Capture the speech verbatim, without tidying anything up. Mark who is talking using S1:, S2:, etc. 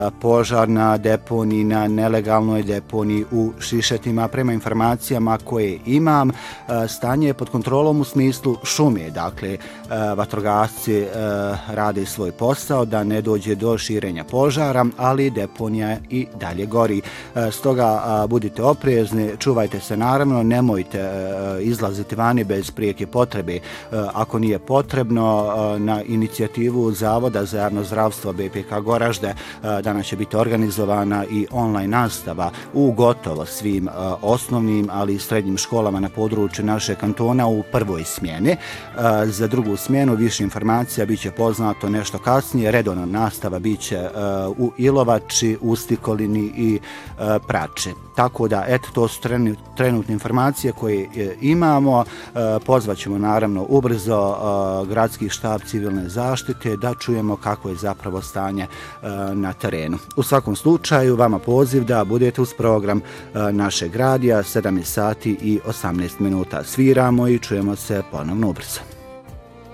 S1: požar na deponiji, na nelegalnoj deponiji u Šišetima. Prema informacijama koje imam, stanje je pod kontrolom u smislu šume. Dakle, vatrogasci rade svoj posao da ne dođe do širenja požara, ali deponija i dalje gori. Stoga budite oprezni, čuvajte se naravno, nemojte izlaziti vani bez prijeke potrebe. Ako nije potrebno, na inicijativu Zavoda za javno zdravstvo B P K Goražde danas će biti organizovana i online nastava u gotovo svim osnovnim, ali i srednjim školama na području naše kantona u prvoj smjeni. Za drugu smjenu više informacija bit će poznato nešto kasnije. Redovna nastava bit će u Ilovači, u Stikolini i Prači. Tako da, eto, to su trenutne informacije koje imamo. Pozvat ćemo naravno ubrzo gradski štab civilne zaštite da čujemo kako je zapravo stanje na terenu. U svakom slučaju, vama poziv da budete uz program našeg radija, sedam sati i osamnaest minuta sviramo i čujemo se ponovno ubrzo.